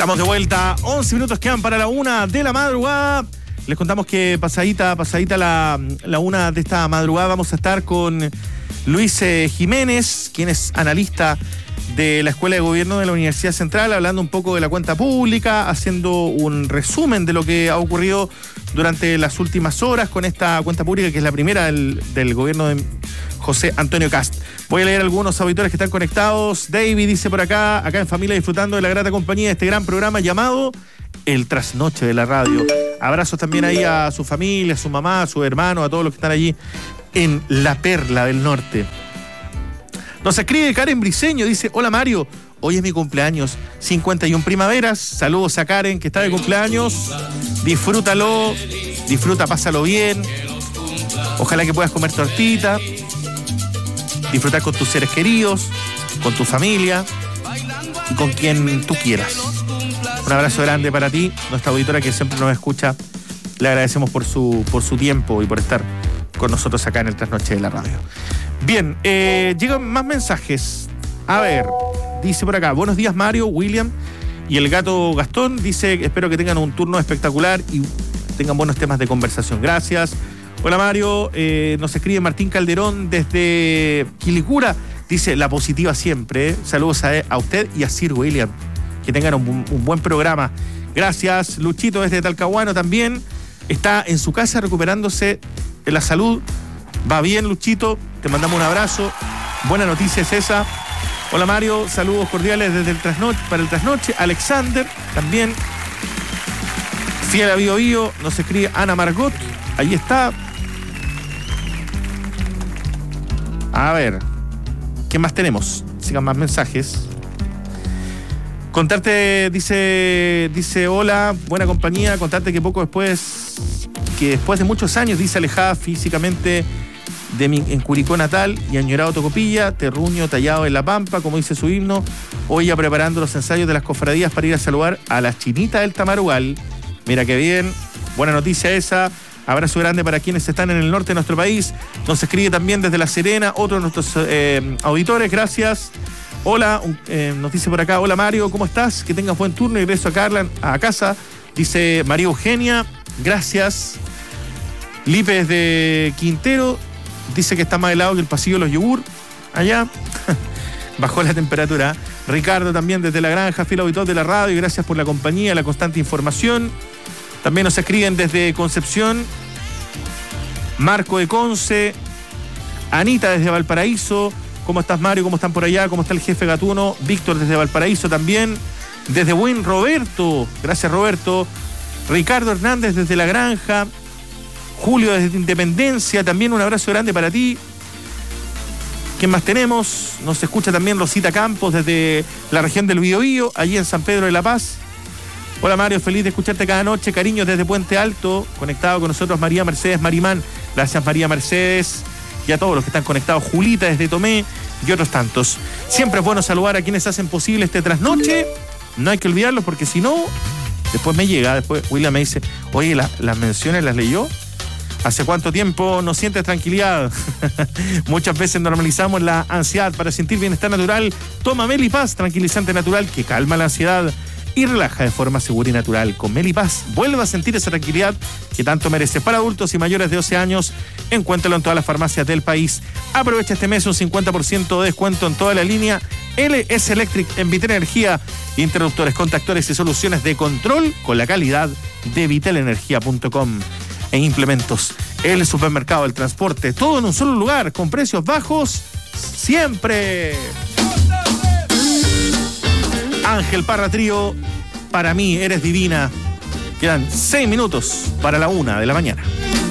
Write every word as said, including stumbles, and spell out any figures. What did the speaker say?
Estamos de vuelta, once minutos quedan para la una de la madrugada. Les contamos que pasadita, pasadita la, la una de esta madrugada vamos a estar con Luis eh, Jiménez, quien es analista de la Escuela de Gobierno de la Universidad Central, hablando un poco de la cuenta pública, haciendo un resumen de lo que ha ocurrido durante las últimas horas con esta cuenta pública, que es la primera del, del gobierno de José Antonio Kast. Voy a leer algunos auditores que están conectados. David dice por acá, acá en familia disfrutando de la grata compañía de este gran programa llamado El Trasnoche de la Radio. Abrazos también ahí a su familia, a su mamá, a su hermano, a todos los que están allí en La Perla del Norte. Nos escribe Karen Briceño, dice: hola Mario, hoy es mi cumpleaños, cincuenta y una primaveras, saludos a Karen que está de cumpleaños, disfrútalo, disfruta, pásalo bien, ojalá que puedas comer tortita, disfrutar con tus seres queridos, con tu familia y con quien tú quieras. Un abrazo grande para ti, nuestra auditora que siempre nos escucha, le agradecemos por su, por su tiempo y por estar con nosotros acá en el Trasnoche de la Radio. Bien, eh, llegan más mensajes. A ver, dice por acá: buenos días Mario, William y el gato Gastón. Dice: espero que tengan un turno espectacular y tengan buenos temas de conversación. Gracias. Hola Mario, eh, nos escribe Martín Calderón desde Quilicura. Dice: la positiva siempre. ¿eh? Saludos a, a usted y a Sir William. Que tengan un, un buen programa. Gracias. Luchito desde Talcahuano también. Está en su casa recuperándose de la salud. Va bien, Luchito. Te mandamos un abrazo. Buena noticia es esa. Hola Mario, saludos cordiales desde el trasnoche, para el trasnoche. Alexander también. Fiel a Bio Bio, nos escribe Ana Margot. Ahí está. A ver, ¿qué más tenemos? Sigan más mensajes. Contarte, dice, dice hola, buena compañía. Contarte que poco después, que después de muchos años, dice alejada físicamente de mi, en Curicó natal y añorado Tocopilla, terruño tallado en la pampa, como dice su himno, hoy ya preparando los ensayos de las cofradías para ir a saludar a las chinitas del Tamarugal. Mira qué bien, buena noticia esa. Abrazo grande para quienes están en el norte de nuestro país. Nos escribe también desde La Serena otro de nuestros eh, auditores, gracias. Hola, eh, nos dice por acá: hola Mario, ¿cómo estás? Que tengas buen turno y regreso a Carla a casa. Dice María Eugenia, gracias. Lipe desde Quintero dice que está más helado que el pasillo de los yogur allá. Bajó la temperatura. Ricardo también desde La Granja, fiel auditor de la radio, gracias por la compañía, la constante información. También nos escriben desde Concepción Marco de Conce, Anita desde Valparaíso. ¿Cómo estás Mario? ¿Cómo están por allá? ¿Cómo está el jefe Gatuno? Víctor desde Valparaíso también. Desde Buen Roberto, gracias Roberto. Ricardo Hernández desde La Granja. Julio desde Independencia, también un abrazo grande para ti. ¿Quién más tenemos? Nos escucha también Rosita Campos desde la región del Biobío, allí en San Pedro de la Paz. Hola Mario, feliz de escucharte cada noche. Cariños desde Puente Alto, conectado con nosotros María Mercedes Marimán. Gracias María Mercedes y a todos los que están conectados. Julita desde Tomé y otros tantos. Siempre es bueno saludar a quienes hacen posible este trasnoche. No hay que olvidarlos porque si no, después me llega, después William me dice: oye, ¿la, las menciones las leyó? ¿Hace cuánto tiempo no sientes tranquilidad? Muchas veces normalizamos la ansiedad. Para sentir bienestar natural, toma Melipaz, tranquilizante natural que calma la ansiedad y relaja de forma segura y natural. Con Melipaz, vuelve a sentir esa tranquilidad que tanto mereces. Para adultos y mayores de doce años, encuéntralo en todas las farmacias del país. Aprovecha este mes un cincuenta por ciento de descuento en toda la línea L S Electric en Vitel Energía, interruptores, contactores y soluciones de control con la calidad de vitel energía punto com. E implementos, el supermercado, del transporte, todo en un solo lugar, con precios bajos siempre. Ángel Parra Trío, para mí eres divina. Quedan seis minutos para la una de la mañana.